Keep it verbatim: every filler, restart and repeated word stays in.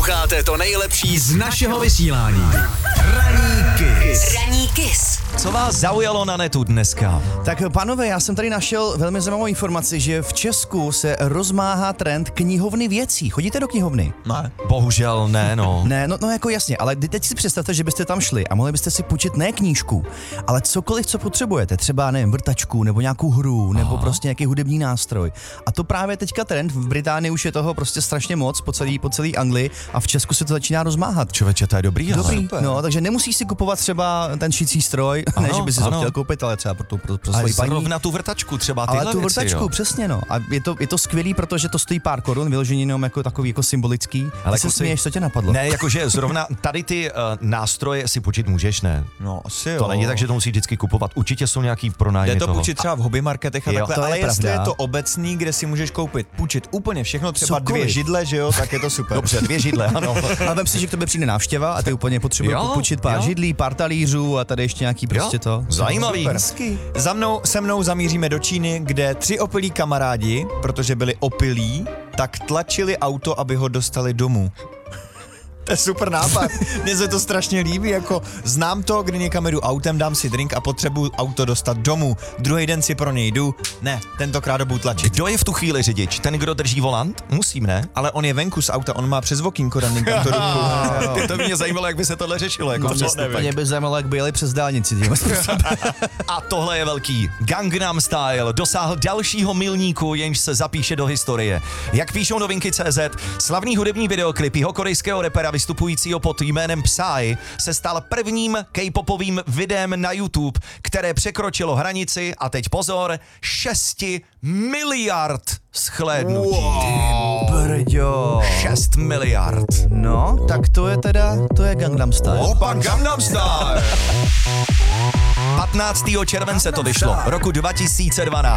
Posloucháte to nejlepší z našeho vysílání. Ranní Kiss. Ranní Kiss. Co vás zaujalo na netu dneska? Tak pánové, já jsem tady našel velmi zajímavou informaci, že v Česku se rozmáhá trend knihovny věcí. Chodíte do knihovny? Ne. Bohužel ne, no. Ne, no, no jako jasně, ale teď si představte, že byste tam šli a mohli byste si půjčit ne knížku, ale cokoliv, co potřebujete, třeba nevím, vrtačku nebo nějakou hru, nebo prostě nějaký hudební nástroj. A to právě teďka trend, v Británii už je toho prostě strašně moc po celý, po celý Anglii a v Česku se to začíná rozmáhat. Člověče, to je dobrý, Dobrý, super. no, takže nemusíš si kupovat třeba ten šicí stroj, Ano, ne, že by si to ano. chtěl koupit, ale třeba pro, tu, pro, pro Ale svoji paní. zrovna tu vrtačku třeba, tyhle Ale tu věci, vrtačku, jo. přesně no. A je to, je to skvělý, protože to stojí pár korun, vyloženě jenom jako takový jako symbolický. Ale se kluci- směješ, co tě napadlo? Ne, jakože zrovna tady ty uh, nástroje si půjčit můžeš, ne? No, asi jo. To není tak, že to musí vždycky kupovat. Určitě jsou nějaký Jde pronájmy to toho. půjčit třeba v hobby marketech a Jo, takhle, to je ale jestli pravda. je to obecný, kde si můžeš koupit, půjčit úplně všechno, třeba Cokoliv. dvě židle, že jo, tak je to super. Dobře, dvě židle, ano. Ale vem si, že k tobě přijde návštěva a ty úplně potřebuješ Jo, půjčit pár jo. židlí, pár talířů a tady ještě nějaký prostě to. Zajímavý. Super. Za mnou, se mnou zamíříme do Číny, kde tři opilí kamarádi, protože byli opilí, tak tlačili auto, aby ho dostali domů. To je super nápad. Mně se to strašně líbí, jako znám to, kdy někam jdu autem, dám si drink a potřebuju auto dostat domů. Druhý den si pro něj jdu. Ne, tentokrát ho budu tlačit. Kdo je v tu chvíli řidič? Ten, kdo drží volant? Musím, ne? Ale on je venku z auta, on má přes okýnko daný tam to ruku. Ty to mě zajímalo, jak by se tohle řešilo. Jako No, přestupek. mě by zajímalo, jak by jeli přes dálnici tím způsobem. A tohle je velký. Gangnam Style dosáhl dalšího milníku, jenž se zapíše do historie. Jak píšou novinky tečka cé zet, slavný hudební videoklip jihokorejského rapera vystupujícího pod jménem Psy se stal prvním K-popovým videem na YouTube, které překročilo hranici, a teď pozor, šesti miliard shlédnutí. Brďo. šest miliard. No, tak to je teda, to je Gangnam Style. Opa, Gangnam Style! patnáctého července to vyšlo, roku dva tisíce dvanáct.